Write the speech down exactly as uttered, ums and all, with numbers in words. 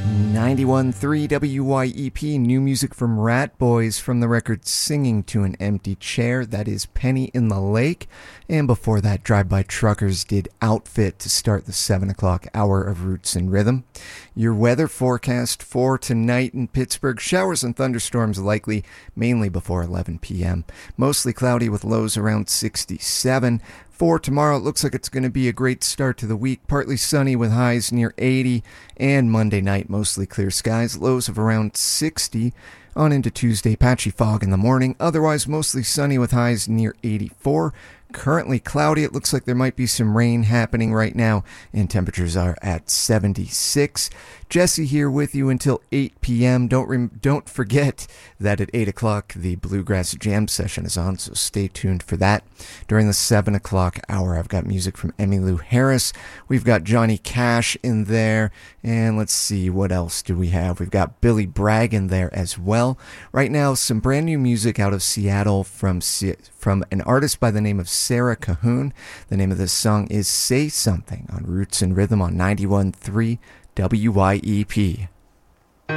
ninety-one point three W Y E P, new music from Rat Boys from the record Singing to an Empty Chair. That is Penny in the Lake. And before that, Drive-By Truckers did Outfit to start the seven o'clock hour of Roots and Rhythm. Your weather forecast for tonight in Pittsburgh: showers and thunderstorms likely, mainly before eleven p.m. Mostly cloudy with lows around sixty-seven. For tomorrow, it looks like it's going to be a great start to the week. Partly sunny with highs near eighty. And Monday night, mostly clear skies, lows of around sixty. On into Tuesday, patchy fog in the morning. Otherwise, mostly sunny with highs near eighty-four. Currently cloudy. It looks like there might be some rain happening right now, and temperatures are at seventy-six. Jesse here with you until eight p.m. Don't rem- don't forget that at eight o'clock the Bluegrass Jam session is on, so stay tuned for that. During the seven o'clock hour, I've got music from Emmylou Harris. We've got Johnny Cash in there, and let's see, what else do we have? We've got Billy Bragg in there as well. Right now, some brand new music out of Seattle from from an artist by the name of Sarah Cahoon. The name of this song is Say Something on Roots and Rhythm on ninety-one point three W Y E P.